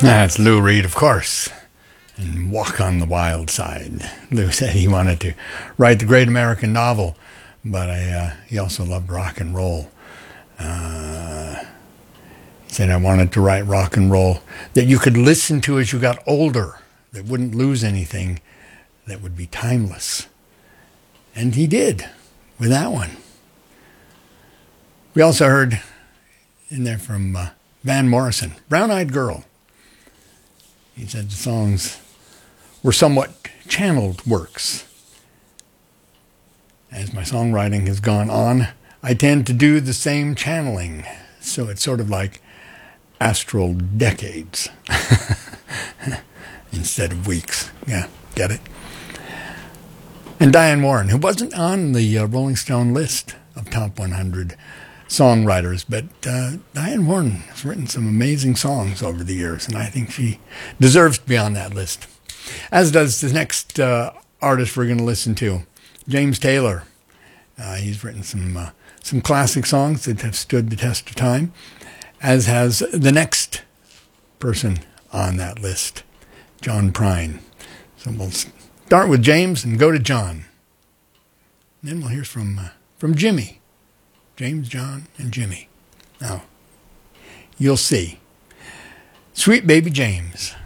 That's Lou Reed, of course, and Walk on the Wild Side. Lou said he wanted to write the great American novel, but he also loved rock and roll. He said, I wanted to write rock and roll that you could listen to as you got older, that wouldn't lose anything, that would be timeless. And he did with that one. We also heard in there from Van Morrison, Brown Eyed Girl. He said the songs were somewhat channeled works. As my songwriting has gone on, I tend to do the same channeling. So it's sort of like astral decades instead of weeks. Yeah, get it? And Diane Warren, who wasn't on the Rolling Stone list of top 100 songwriters, but Diane Warren has written some amazing songs over the years, and I think she deserves to be on that list. As does the next artist we're going to listen to, James Taylor. He's written some classic songs that have stood the test of time, as has the next person on that list, John Prine. So we'll start with James and go to John. Then we'll hear from Jimmy. James, John, and Jimmy. Now, you'll see. Sweet Baby James.